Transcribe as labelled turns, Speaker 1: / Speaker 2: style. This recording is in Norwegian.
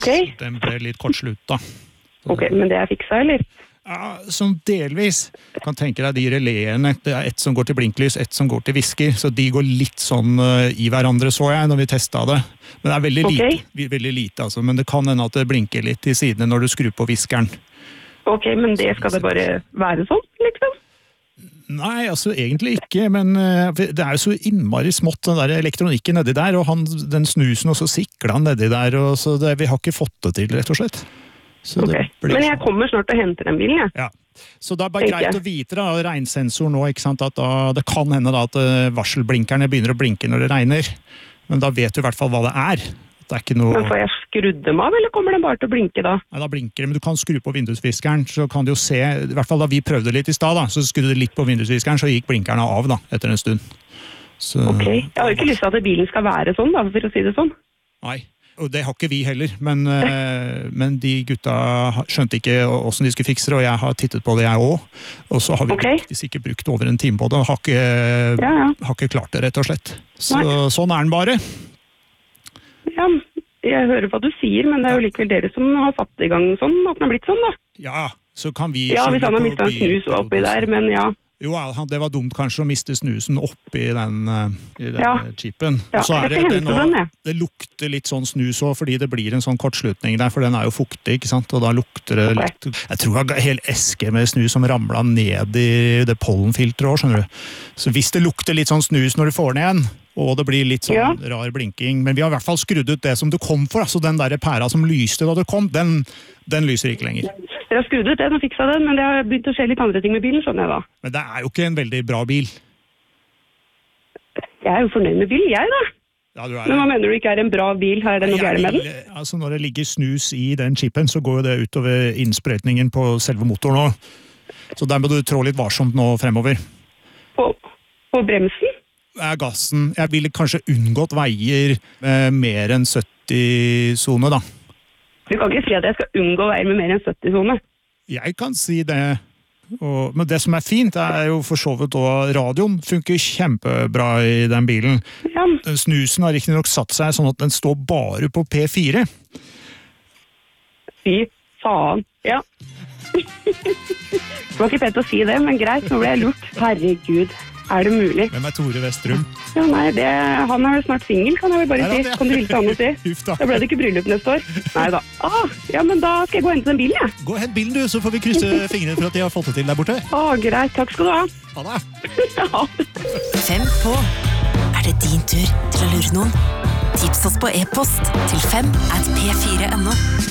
Speaker 1: Ok.
Speaker 2: Den ble litt kortslutta.
Speaker 1: Ok, men det fiksa, eller?
Speaker 2: Ja, som delvis. Du kan tenke deg de reléene. Det er ett som går til blinklys, ett som går til visker. Så de går litt sånn i hverandre, så jeg, når vi testet det. Men det er veldig lite, veldig lite altså. Men det kan hende at det blinker litt i sidene når du skrur på viskeren.
Speaker 1: Ok, men det skal det bare være sånn, liksom?
Speaker 2: Nei, altså egentlig ikke, men det er jo så innmari smått, den der elektronikken nedi der, og den snusen, og så sikler han nedi der, og så vi har ikke fått det til, rett og slett.
Speaker 1: Okay. Men jeg kommer snart og henter den bilen, jeg.
Speaker 2: Ja. Så det er bare greit å vite da, regnsensor nå, ikke sant, at det kan hende da at varselblinkerne begynner å blinke når det regner, men da vet du i hvert fall hva det er. Det er ikke noe...
Speaker 1: Men får jeg skrudd dem av, eller kommer den bare til å blinke da?
Speaker 2: Nei, da blinker det, men du kan skru på vindusviskeren, så kan du jo se, i hvert fall da vi prøvde litt i sted da, så skrudde du litt på vindusviskeren, så gikk blinkerne av da, etter en stund. Så... Ok,
Speaker 1: jeg har jo ikke lyst til at bilen skal være sånn da, for å si det sånn.
Speaker 2: Nei. Og det har ikke vi heller, men de gutta skjønte ikke hvordan de skulle fikse det, og jeg har tittet på det jeg også. Og så har vi faktisk ikke brukt over en time på det, og har ikke klart det, rett og slett. Så, sånn er den bare.
Speaker 1: Ja, jeg hører hva du sier, men det er jo likevel dere som har satt i gang sånn, at den har blitt sånn da.
Speaker 2: Ja, så kan vi...
Speaker 1: Ja, hvis han har mistet en snus oppi der, men ja.
Speaker 2: Jo, det var dumt kanskje å miste snusen oppi den chipen.
Speaker 1: Ja,
Speaker 2: så
Speaker 1: jeg skal hente den,
Speaker 2: det lukter litt sånn snus også, fordi det blir en sånn kortslutning der, for den er jo fuktig, ikke sant? Og da lukter det litt... Jeg tror det var en hel eske med snus som ramlet ned i det pollenfilteret også, skjønner du. Så hvis det lukter litt sånn snus når du får den igjen, og det blir litt sånn rar blinking, men vi har i hvert fall skrudd ut det som du kom for, altså den der pæra som lyste da du kom, den lyser ikke lenger.
Speaker 1: Dere har skrudd ut den og fiksa den, men det har begynt å skje litt andre ting med bilen, skjønner jeg da.
Speaker 2: Men det er jo ikke en veldig bra bil.
Speaker 1: Jeg er jo fornøyd med bilen, jeg da.
Speaker 2: Ja, du er.
Speaker 1: Men hva mener du ikke er en bra bil? Her er det noe gærent med den?
Speaker 2: Altså når det ligger snus i den chipen, så går jo det utover innsprøytningen på selve motoren også. Så der må du trå litt varsomt nå fremover.
Speaker 1: På bremsen?
Speaker 2: Gassen. Jeg ville kanskje unngått veier med mer enn 70-zone da.
Speaker 1: Du kan ikke si at jeg skal unngå veier med mer enn 70-zone.
Speaker 2: Jeg kan si det. Men det som er fint er jo for så vidt at radioen funker kjempebra i den bilen.
Speaker 1: Ja.
Speaker 2: Snusen har ikke nok satt seg sånn at den står bare på P4.
Speaker 1: Fy faen. Ja. Det var ikke pent å si det, men greit, nå ble jeg lurt. Herregud. Er det mulig?
Speaker 2: Hvem er Tore Vestrum?
Speaker 1: Ja, nei, han er jo snart singel, kan jeg vel bare si. Kan du hilse han og si? Da ble det ikke bryllup neste år. Neida. Ja, men da skal jeg gå og hente den bilen, jeg.
Speaker 2: Gå og hent bilen du, så får vi krysse fingrene for at de har fått det til der borte.
Speaker 1: Greit. Takk skal du ha.
Speaker 2: Ha det.
Speaker 1: Ja.
Speaker 3: 5 på. Er det din tur til å lure noen? Tips oss på e-post til 5@p4.no.